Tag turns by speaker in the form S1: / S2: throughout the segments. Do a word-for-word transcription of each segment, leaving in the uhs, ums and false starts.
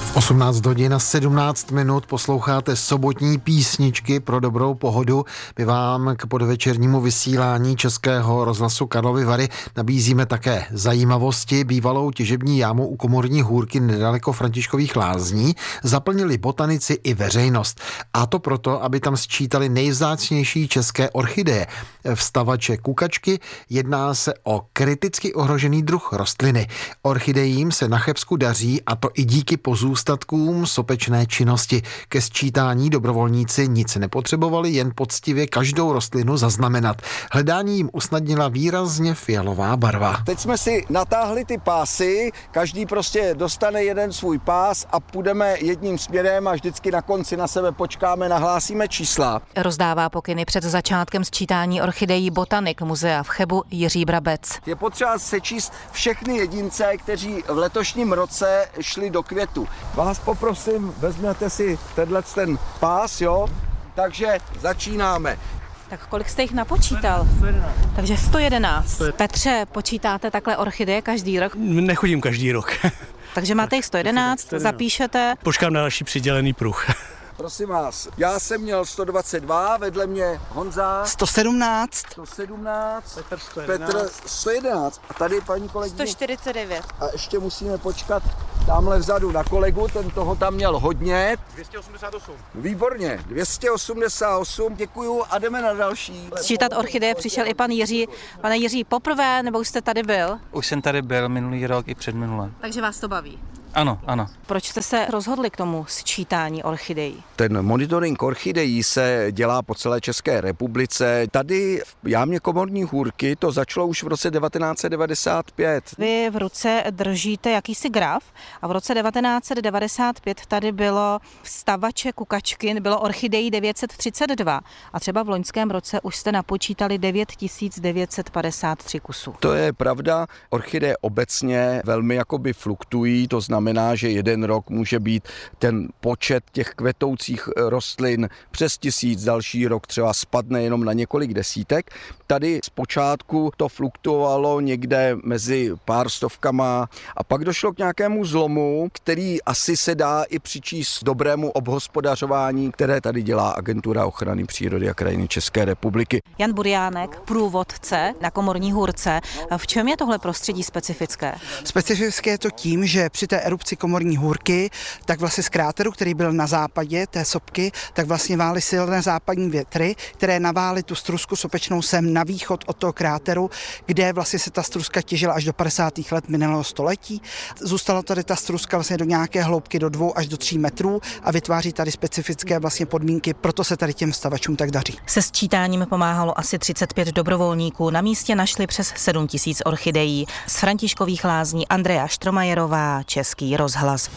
S1: osmnáct hodin a sedmnáct minut posloucháte sobotní písničky pro dobrou pohodu. My vám k podvečernímu vysílání Českého rozhlasu Karlovy Vary nabízíme také zajímavosti. Bývalou těžební jámu u Komorní Hůrky nedaleko Františkových Lázní zaplnili botanici i veřejnost. A to proto, aby tam sčítali nejvzácnější české orchideje. Vstavače kukačky, jedná se o kriticky ohrožený druh rostliny. Orchidejím se na Chebsku daří, a to i díky pozůstatkům sopečné činnosti. Ke sčítání dobrovolníci nic nepotřebovali, jen poctivě každou rostlinu zaznamenat. Hledání jim usnadnila výrazně fialová barva.
S2: Teď jsme si natáhli ty pásy, každý prostě dostane jeden svůj pás a půjdeme jedním směrem a vždycky na konci na sebe počkáme, nahlásíme čísla.
S3: Rozdává pokyny před začátkem sčítání orchidejí botanik muzea v Chebu Jiří Brabec.
S2: Je potřeba sečíst všechny jedince, kteří v letošním roce šli do květu. Vás poprosím, vezměte si tenhle ten pás, jo? Takže začínáme.
S3: Tak kolik jste jich napočítal?
S4: sto jedenáct.
S3: Takže sto jedenáct. Petře, počítáte takhle orchideje každý rok?
S4: Nechodím každý rok.
S3: Takže máte jich sto jedenáct, zapíšete.
S4: Počkám na další přidělený pruh.
S2: Prosím vás, já jsem měl sto dvacet dva, vedle mě Honza.
S5: sto sedmnáct.
S2: sto sedmnáct.
S4: Petr sto jedenáct.
S2: Petr sto jedenáct. A tady paní kolegyně.
S3: sto čtyřicet devět.
S2: A ještě musíme počkat tamhle vzadu na kolegu, ten toho tam měl hodně.
S4: dvě stě osmdesát osm.
S2: Výborně, dvě stě osmdesát osm, děkuju a jdeme na další.
S3: Sčítat orchideje přišel i pan Jiří. Pane Jiří, poprvé, nebo už jste tady byl?
S6: Už jsem tady byl minulý rok i předminulé.
S3: Takže vás to baví.
S6: Ano, ano.
S3: Proč jste se rozhodli k tomu sčítání orchidejí?
S2: Ten monitoring orchidejí se dělá po celé České republice. Tady v jámě Komorní Hůrky to začalo už v roce devatenáct set devadesát pět.
S3: Vy v ruce držíte jakýsi graf a v roce devatenáct set devadesát pět tady bylo vstavače kukačky, bylo orchidejí devět set třicet dva a třeba v loňském roce už jste napočítali devět tisíc devět set padesát tři kusů.
S2: To je pravda, orchideje obecně velmi jakoby fluktují, to znamená, že jeden rok může být ten počet těch kvetoucích rostlin přes tisíc, další rok třeba spadne jenom na několik desítek. Tady zpočátku to fluktuovalo někde mezi pár stovkama a pak došlo k nějakému zlomu, který asi se dá i přičíst dobrému obhospodařování, které tady dělá Agentura ochrany přírody a krajiny České republiky.
S3: Jan Buriánek, průvodce na Komorní Hůrce. V čem je tohle prostředí specifické?
S5: Specifické je to tím, že při té erupci Komorní Hůrky, tak vlastně z kráteru, který byl na západě té sopky, tak vlastně vály silné západní větry, které navály tu strusku sopečnou sem na východ od toho kráteru, kde vlastně se ta struska těžila až do padesátých let minulého století. Zůstala tady ta struska vlastně do nějaké hloubky do dvou až do tří metrů a vytváří tady specifické vlastně podmínky, proto se tady těm vstavačům tak daří.
S3: Se sčítáním pomáhalo asi třicet pět dobrovolníků. Na místě našli přes sedm tisíc orchidejí. Z Františkových Lázní Andrea Štromajerová, Český rozhlas.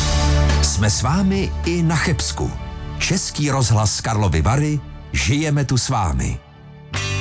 S7: Jsme s vámi i na Chebsku. Český rozhlas Karlovy Vary, žijeme tu s vámi.